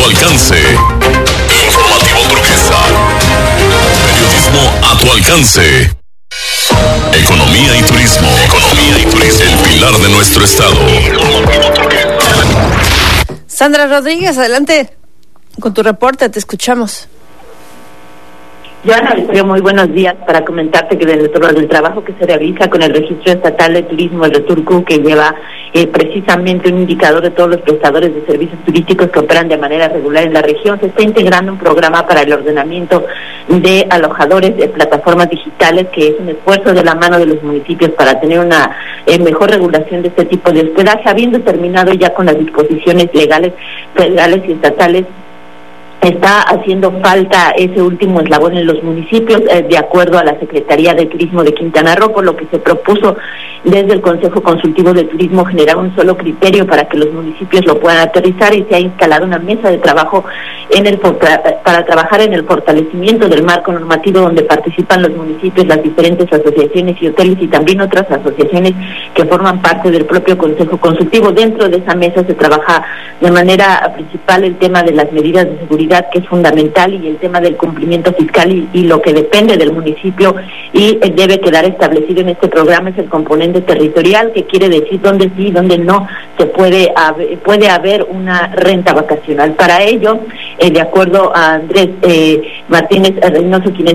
Alcance. Informativo Turquesa. Periodismo a tu alcance. Economía y turismo. Economía y turismo. El pilar de nuestro estado. Informativo Turquesa. Sandra Rodríguez, adelante con tu reporte, te escuchamos. Joana, muy buenos días para comentarte que dentro del trabajo que se realiza con el Registro Estatal de Turismo, el RETURCU, que lleva precisamente un indicador de todos los prestadores de servicios turísticos que operan de manera regular en la región, se está integrando un programa para el ordenamiento de alojadores de plataformas digitales, que es un esfuerzo de la mano de los municipios para tener una mejor regulación de este tipo de hospedaje, habiendo terminado ya con las disposiciones legales, federales y estatales. Está haciendo falta ese último eslabón en los municipios, de acuerdo a la Secretaría de Turismo de Quintana Roo, por lo que se propuso desde el Consejo Consultivo de Turismo generar un solo criterio para que los municipios lo puedan aterrizar, y se ha instalado una mesa de trabajo para trabajar en el fortalecimiento del marco normativo, donde participan los municipios, las diferentes asociaciones y hoteles y también otras asociaciones que forman parte del propio Consejo Consultivo. Dentro de esa mesa se trabaja de manera principal el tema de las medidas de seguridad, que es fundamental, y el tema del cumplimiento fiscal y lo que depende del municipio y debe quedar establecido en este programa es el componente territorial, que quiere decir dónde sí y dónde no se puede haber una renta vacacional. Para ello, de acuerdo a Andrés Martínez Reynoso, quien es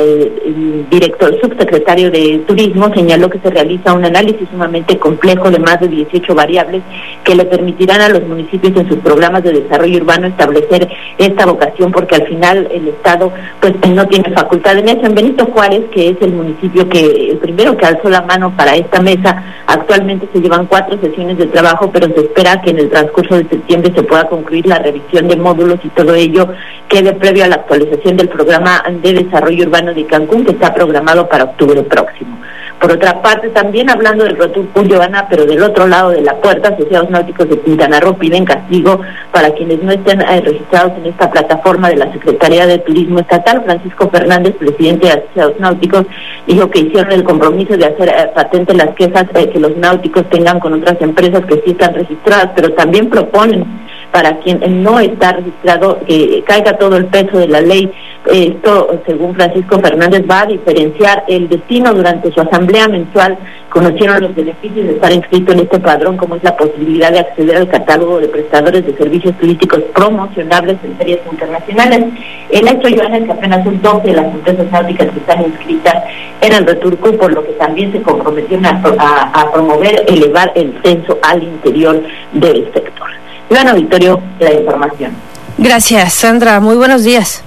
el director subsecretario de Turismo, señaló que se realiza un análisis sumamente complejo de más de 18 variables que le permitirán a los municipios en sus programas de desarrollo urbano establecer esta vocación, porque al final el Estado pues no tiene facultad en eso. En Benito Juárez, que es el municipio el primero que alzó la mano para esta mesa, actualmente se llevan 4 sesiones de trabajo, pero se espera que en el transcurso de septiembre se pueda concluir la revisión de módulos y todo ello quede previo a la actualización del programa de desarrollo urbano de Cancún, que está programado para octubre próximo. Por otra parte, también hablando del RETURCU, Joana, pero del otro lado de la puerta, Asociados Náuticos de Quintana Roo piden castigo para quienes no estén registrados en esta plataforma de la Secretaría de Turismo Estatal. Francisco Fernández, presidente de Asociados Náuticos, dijo que hicieron el compromiso de hacer patente las quejas que los náuticos tengan con otras empresas que sí están registradas, pero también proponen para quien no está registrado que caiga todo el peso de la ley. Esto, según Francisco Fernández, va a diferenciar el destino. Durante su asamblea mensual conocieron los beneficios de estar inscrito en este padrón, como es la posibilidad de acceder al catálogo de prestadores de servicios turísticos promocionables en ferias internacionales. El hecho, Joana, es que apenas son 12 de las empresas náuticas que están inscritas en el RETURCU, por lo que también se comprometieron a promover, elevar el censo al interior del sector. Iván Auditorio, la información. Gracias, Sandra. Muy buenos días.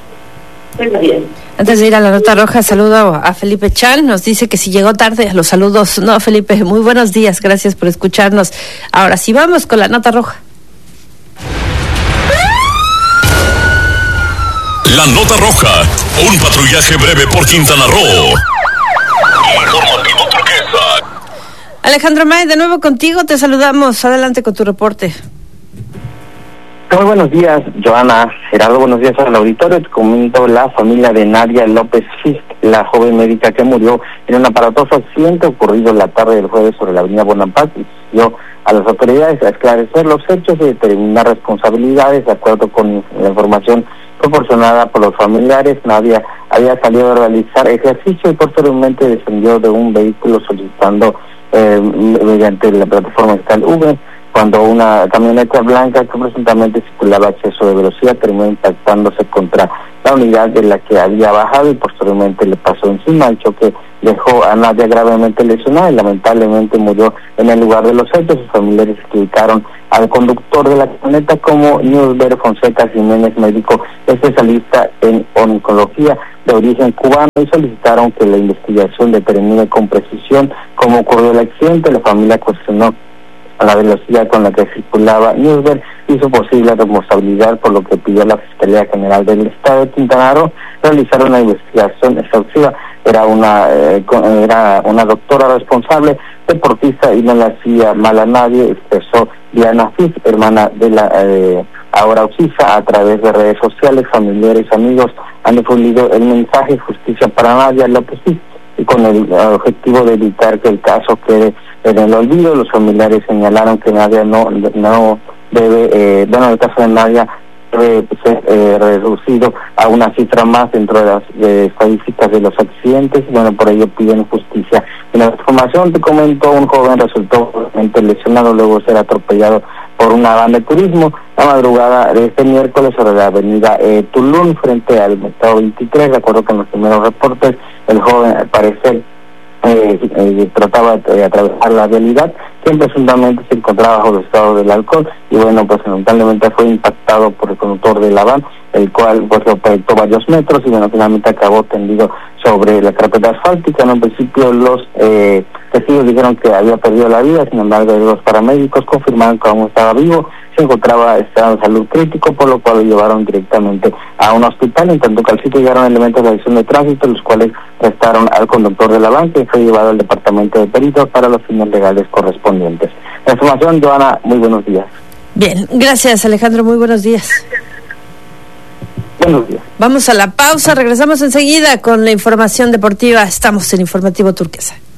Buenos días. Antes de ir a la nota roja, saludo a Felipe Chan. Nos dice que si llegó tarde, los saludos. No, Felipe, muy buenos días. Gracias por escucharnos. Ahora sí, vamos con la nota roja. La nota roja. Un patrullaje breve por Quintana Roo. Informativo Turquesa. Alejandro May, de nuevo contigo. Te saludamos. Adelante con tu reporte. Muy buenos días, Joana. Gerardo, buenos días al auditorio. Te comento, la familia de Nadia López Fisk, la joven médica que murió en un aparatoso accidente ocurrido la tarde del jueves sobre la avenida Bonaparte, pidió a las autoridades a esclarecer los hechos y determinar responsabilidades. De acuerdo con la información proporcionada por los familiares, Nadia había salido a realizar ejercicio y posteriormente descendió de un vehículo solicitando mediante la plataforma digital Uber, cuando una camioneta blanca que presuntamente circulaba a exceso de velocidad terminó impactándose contra la unidad de la que había bajado y posteriormente le pasó encima. El choque dejó a Nadia gravemente lesionada y lamentablemente murió en el lugar de los hechos. Sus familiares criticaron al conductor de la camioneta como Newsber Fonseca Jiménez, médico especialista en oncología de origen cubano, y solicitaron que la investigación determine con precisión cómo ocurrió el accidente. La familia cuestionó a la velocidad con la que circulaba Newsberg y su posible responsabilidad, por lo que pidió a la Fiscalía General del Estado de Quintana Roo realizar una investigación exhaustiva. Era una doctora responsable, deportista, y no le hacía mal a nadie, expresó Diana Fisk, hermana de la ahora Ocisa. A través de redes sociales, familiares y amigos han difundido el mensaje "Justicia para Nadia López Fisk", y con el objetivo de evitar que el caso quede en el olvido. Los familiares señalaron que Nadia no debe, el caso de Nadia debe ser reducido a una cifra más dentro de las estadísticas de los accidentes. Bueno, por ello piden justicia. En la información te comento, un joven resultó lesionado luego de ser atropellado por una van de turismo la madrugada de este miércoles sobre la avenida Tulum frente al Mercado 23. De acuerdo con los primeros reportes, el joven al parecer trataba de atravesar la vialidad, quien presuntamente se encontraba bajo el estado del alcohol y bueno, pues lamentablemente fue impactado por el conductor de la van, el cual pues lo proyectó varios metros y bueno, finalmente acabó tendido sobre la carpeta asfáltica. En un principio los testigos dijeron que había perdido la vida, sin embargo los paramédicos confirmaron que aún estaba vivo, se encontraba en estado de salud crítico, por lo cual lo llevaron directamente a un hospital. En tanto que al sitio llegaron elementos de la dirección de tránsito, los cuales arrestaron al conductor de la van, que fue llevado al departamento de peritos para los fines legales correspondientes. La información, Joana, muy buenos días. Bien, gracias Alejandro, muy buenos días. Buenos días. Vamos a la pausa, regresamos enseguida con la información deportiva. Estamos en Informativo Turquesa.